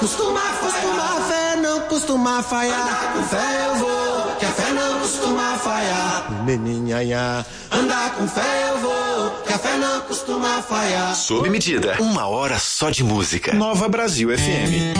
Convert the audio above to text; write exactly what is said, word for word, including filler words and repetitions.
Costuma falhar, fé não costuma falhar. Andar com fé eu vou, que a fé não costuma falhar. Meninhanha. Andar com fé eu vou, que a fé não costuma falhar. Sob medida, uma hora só de música. Nova Brasil F M.